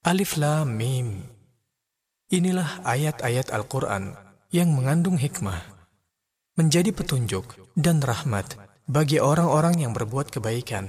Alif Lam Mim. Inilah ayat-ayat Al-Quran yang mengandung hikmah, menjadi petunjuk dan rahmat bagi orang-orang yang berbuat kebaikan.